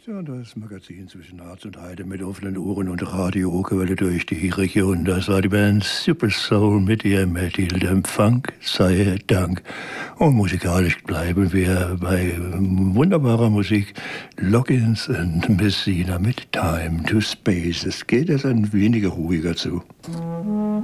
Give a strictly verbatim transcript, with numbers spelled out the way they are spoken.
Ja, das Magazin zwischen Harz und Heide mit offenen Ohren und Radio-Okerwelle durch die Region. Das war die Band Super Soul mit ihrem Titel dem Funk sei Dank. Und musikalisch bleiben wir bei wunderbarer Musik. Loggins und Messina mit Time to Space. Es geht jetzt ein wenig ruhiger zu.